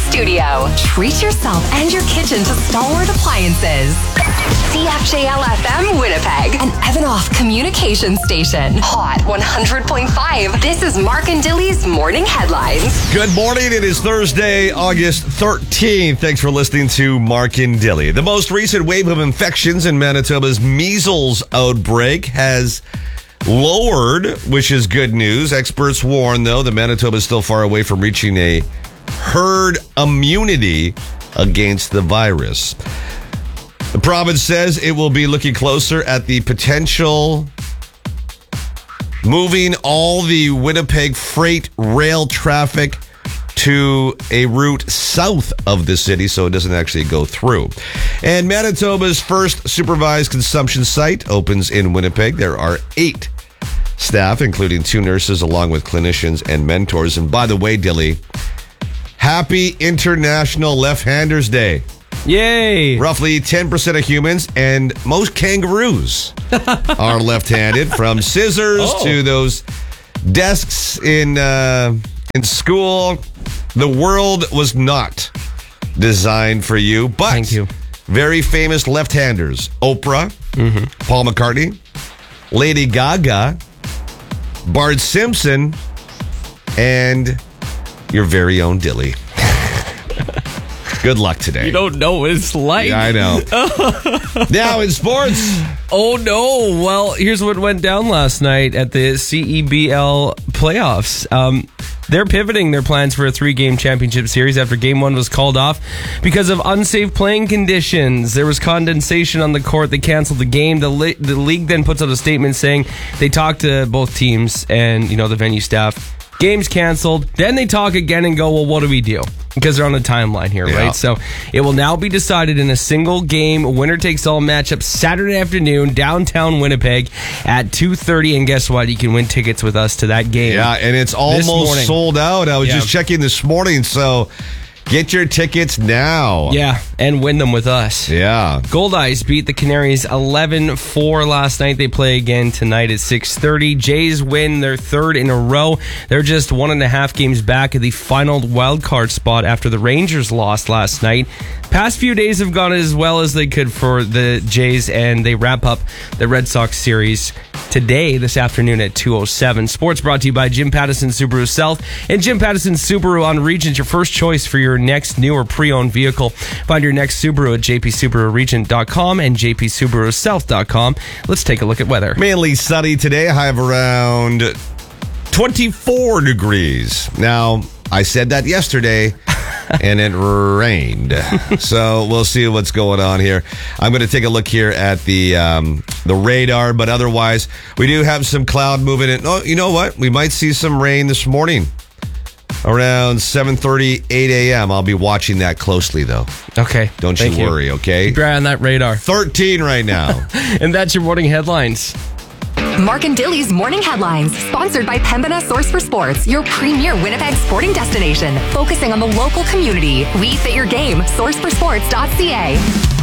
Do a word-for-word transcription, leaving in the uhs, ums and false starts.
studio. Treat yourself and your kitchen to Stalwart Appliances. C F J L F M Winnipeg, an Evanoff communication station. Hot one hundred point five. This is Mark and Dilly's Morning Headlines. Good morning. It is Thursday, August thirteenth. Thanks for listening to Mark and Dilly. The most recent wave of infections in Manitoba's measles outbreak has lowered, which is good news. Experts warn, though, that Manitoba is still far away from reaching a herd immunity against the virus. The province says it will be looking closer at the potential moving all the Winnipeg freight rail traffic to a route south of the city so it doesn't actually go through. And Manitoba's first supervised consumption site opens in Winnipeg. There are eight staff, including two nurses, along with clinicians and mentors. And by the way, Dilly, happy International Left-Handers Day. Yay! Roughly ten percent of humans and most kangaroos are left-handed, from scissors oh. to those desks in uh, in school. The world was not designed for you, but Thank you. Very famous left-handers: Oprah, mm-hmm. Paul McCartney, Lady Gaga, Bart Simpson, and your very own Dilly. Good luck today. You don't know what it's like. Yeah, I know. Now in sports. Oh, no. Well, here's what went down last night at the C E B L playoffs. Um, they're pivoting their plans for a three-game championship series after game one was called off because of unsafe playing conditions. There was condensation on the court. They canceled the game. The, li- the league then puts out a statement saying they talked to both teams and, you know, the venue staff. Game's canceled. Then they talk again and go, well, what do we do? Because they're on a timeline here, yeah. right? So it will now be decided in a single game, winner-takes-all matchup Saturday afternoon, downtown Winnipeg at two thirty. And guess what? You can win tickets with us to that game. Yeah, and it's almost sold out. I was yeah. just checking this morning, so get your tickets now. Yeah, and win them with us. Yeah. Goldeyes beat the Canaries eleven four last night. They play again tonight at six thirty. Jays win their third in a row. They're just one and a half games back of the final wildcard spot after the Rangers lost last night. Past few days have gone as well as they could for the Jays, and they wrap up the Red Sox series today, this afternoon at two oh seven. Sports brought to you by Jim Pattison Subaru South. And Jim Pattison Subaru on Regent, your first choice for your next new or pre-owned vehicle. Find your next Subaru at j p subaru regent dot com and j p subaru south dot com. Let's take a look at weather. Mainly sunny today. High of around twenty-four degrees. Now, I said that yesterday. And it rained. So we'll see what's going on here. I'm going to take a look here at the um, the radar, but otherwise, we do have some cloud moving in. Oh, you know what? We might see some rain this morning around seven thirty, eight a.m. I'll be watching that closely, though. Okay. Don't you, you worry, okay? Keep your eye on that radar. thirteen right now. And that's your morning headlines. Mark and Dilly's Morning Headlines, sponsored by Pembina Source for Sports, your premier Winnipeg sporting destination, focusing on the local community. We fit your game. source for sports dot c a.